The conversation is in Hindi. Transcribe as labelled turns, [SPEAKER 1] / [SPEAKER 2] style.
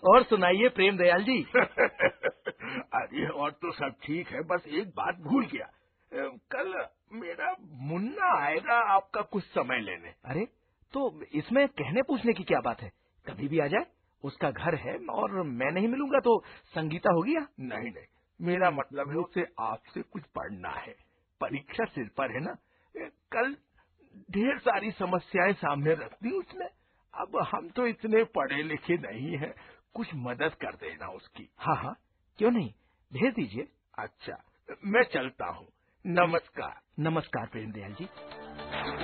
[SPEAKER 1] और सुनाइए प्रेम दयाल जी।
[SPEAKER 2] अरे और तो सब ठीक है, बस एक बात भूल गया। कल मेरा मुन्ना आएगा आपका कुछ समय लेने।
[SPEAKER 1] अरे तो इसमें कहने पूछने की क्या बात है, कभी भी आ जाए, उसका घर है और मैं नहीं मिलूंगा तो संगीता होगी।
[SPEAKER 2] नहीं नहीं, मेरा मतलब है उसे आपसे कुछ पढ़ना है, परीक्षा सिर पर है ना। कल ढेर सारी समस्याएं सामने रख दी उसने। अब हम तो इतने पढ़े लिखे नहीं हैं, कुछ मदद कर देना उसकी।
[SPEAKER 1] हाँ हाँ, क्यों नहीं, भेज दीजिए।
[SPEAKER 2] अच्छा, मैं चलता हूँ। नमस्कार।
[SPEAKER 1] नमस्कार प्रेम दयाल जी।